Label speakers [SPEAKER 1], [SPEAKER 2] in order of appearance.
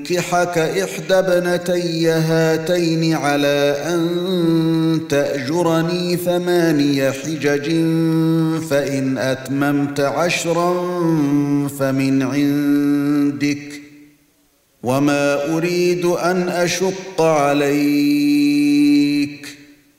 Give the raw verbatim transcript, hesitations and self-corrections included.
[SPEAKER 1] أنكحك إحدى ابنتي هاتين على أن تأجرني ثماني حجج فإن أتممت عشرا فمن عندك وما أريد أن أشق عليك